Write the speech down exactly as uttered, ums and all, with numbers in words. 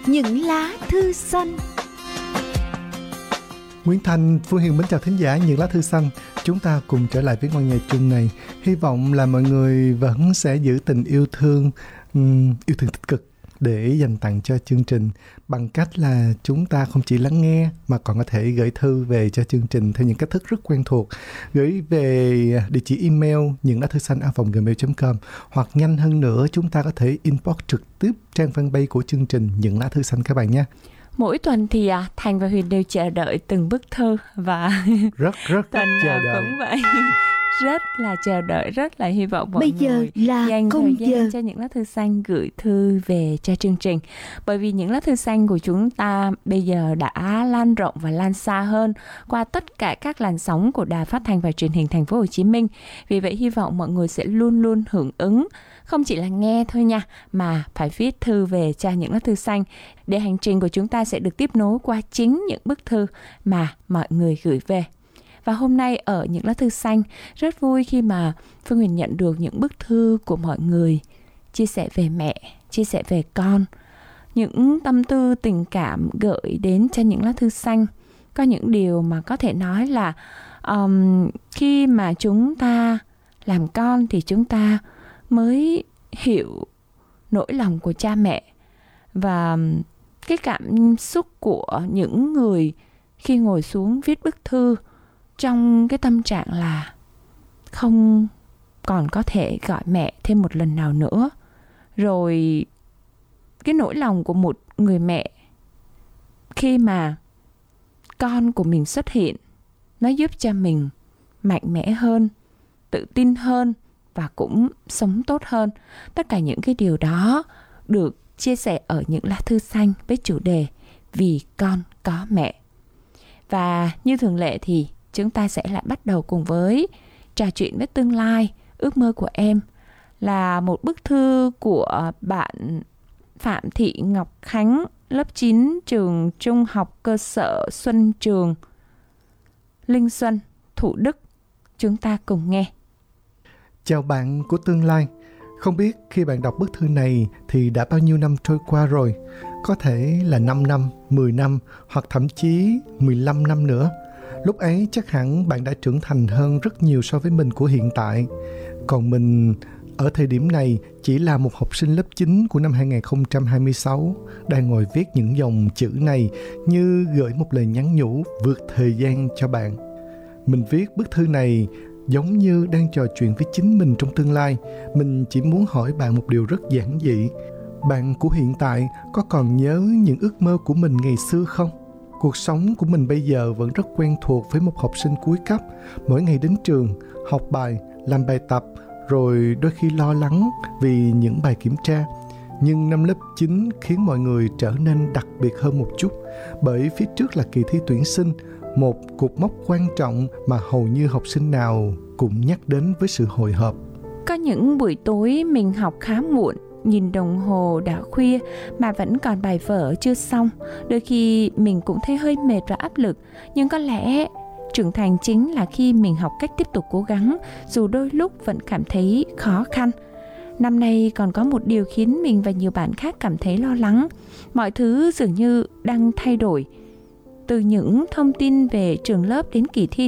Những lá thư xanh. Nguyễn Thành, Phương Hiền mến chào thính giả Những lá thư xanh. Chúng ta cùng trở lại với ngôi nhà chung này. Hy vọng là mọi người vẫn sẽ giữ tình yêu thương, um, yêu thương tích cực để dành tặng cho chương trình bằng cách là chúng ta không chỉ lắng nghe mà còn có thể gửi thư về cho chương trình theo những cách thức rất quen thuộc. Gửi về địa chỉ email những lá thư xanh a còng gmail chấm com, hoặc nhanh hơn nữa chúng ta có thể inbox trực tiếp trang fanpage của chương trình Những lá thư xanh các bạn nhé. Mỗi tuần thì à, Thành và Huyền đều chờ đợi từng bức thư và rất rất tuần chờ nào đợi. cũng vậy. Rất là chờ đợi, rất là hy vọng mọi Bây người giờ là dành thời không gian giờ. cho Những lá thư xanh gửi thư về cho chương trình. Bởi vì Những lá thư xanh của chúng ta bây giờ đã lan rộng và lan xa hơn qua tất cả các làn sóng của Đài Phát thanh và Truyền hình Thành phố Hồ Chí Minh. Vì vậy hy vọng mọi người sẽ luôn luôn hưởng ứng, không chỉ là nghe thôi nha, mà phải viết thư về cho Những lá thư xanh để hành trình của chúng ta sẽ được tiếp nối qua chính những bức thư mà mọi người gửi về. Và hôm nay ở Những lá thư xanh, rất vui khi mà Phương Huyền nhận được những bức thư của mọi người chia sẻ về mẹ, chia sẻ về con, những tâm tư tình cảm gửi đến cho Những lá thư xanh. Có những điều mà có thể nói là um, khi mà chúng ta làm con thì chúng ta mới hiểu nỗi lòng của cha mẹ và cái cảm xúc của những người khi ngồi xuống viết bức thư trong cái tâm trạng là không còn có thể gọi mẹ thêm một lần nào nữa. Rồi cái nỗi lòng của một người mẹ khi mà con của mình xuất hiện, nó giúp cho mình mạnh mẽ hơn, tự tin hơn và cũng sống tốt hơn. Tất cả những cái điều đó được chia sẻ ở Những lá thư xanh với chủ đề Vì con có mẹ. Và như thường lệ thì chúng ta sẽ lại bắt đầu cùng với trò chuyện với tương lai, ước mơ của em, là một bức thư của bạn Phạm Thị Ngọc Khánh, lớp chín, trường trung học cơ sở Xuân Trường, Linh Xuân, Thủ Đức. Chúng ta cùng nghe. Chào bạn của tương lai. Không biết khi bạn đọc bức thư này thì đã bao nhiêu năm trôi qua rồi. Có thể là năm năm, mười năm hoặc thậm chí mười lăm năm nữa. Lúc ấy chắc hẳn bạn đã trưởng thành hơn rất nhiều so với mình của hiện tại. Còn mình ở thời điểm này chỉ là một học sinh lớp chín của năm hai không hai sáu, đang ngồi viết những dòng chữ này như gửi một lời nhắn nhủ vượt thời gian cho bạn. Mình viết bức thư này giống như đang trò chuyện với chính mình trong tương lai. Mình chỉ muốn hỏi bạn một điều rất giản dị. Bạn của hiện tại có còn nhớ những ước mơ của mình ngày xưa không? Cuộc sống của mình bây giờ vẫn rất quen thuộc với một học sinh cuối cấp. Mỗi ngày đến trường, học bài, làm bài tập, rồi đôi khi lo lắng vì những bài kiểm tra. Nhưng năm lớp chín khiến mọi người trở nên đặc biệt hơn một chút, bởi phía trước là kỳ thi tuyển sinh, một cột mốc quan trọng mà hầu như học sinh nào cũng nhắc đến với sự hồi hộp. Có những buổi tối mình học khá muộn, nhìn đồng hồ đã khuya mà vẫn còn bài vở chưa xong. Đôi khi mình cũng thấy hơi mệt và áp lực, nhưng có lẽ trưởng thành chính là khi mình học cách tiếp tục cố gắng, dù đôi lúc vẫn cảm thấy khó khăn. Năm nay còn có một điều khiến mình và nhiều bạn khác cảm thấy lo lắng. Mọi thứ dường như đang thay đổi. Từ những thông tin về trường lớp đến kỳ thi